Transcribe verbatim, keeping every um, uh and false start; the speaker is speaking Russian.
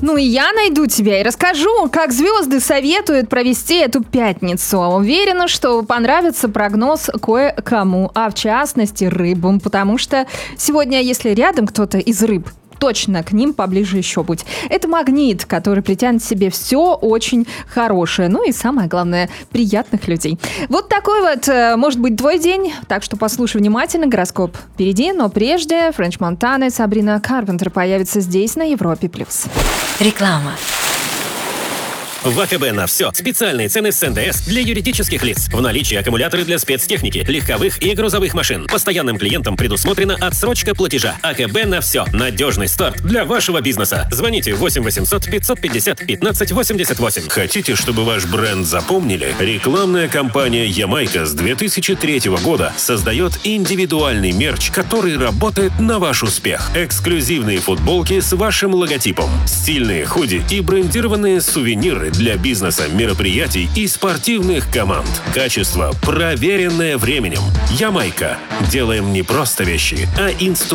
Ну и я найду тебя и расскажу, как звезды советуют провести эту пятницу. Уверена, что понравится прогноз кое-кому, а в частности рыбам, потому что сегодня, если рядом кто-то из рыб, точно к ним поближе еще будь. Это магнит, который притянет к себе все очень хорошее. Ну и самое главное, приятных людей. Вот такой вот может быть твой день. Так что послушай внимательно. Гороскоп впереди. Но прежде Френч Монтана и Сабрина Карпентер появятся здесь на Европе+. Реклама. В АКБ на все. Специальные цены с эн дэ эс для юридических лиц. В наличии аккумуляторы для спецтехники, легковых и грузовых машин. Постоянным клиентам предусмотрена отсрочка платежа. АКБ на все. Надежный старт для вашего бизнеса. Звоните восемь восемьсот пятьсот пятьдесят пятнадцать восемьдесят восемь. Хотите, чтобы ваш бренд запомнили? Рекламная кампания «Ямайка» с две тысячи третьего года создает индивидуальный мерч, который работает на ваш успех. Эксклюзивные футболки с вашим логотипом, стильные худи и брендированные сувениры для бизнеса, мероприятий и спортивных команд. Качество, проверенное временем. «Ямайка». Делаем не просто вещи, а инструменты.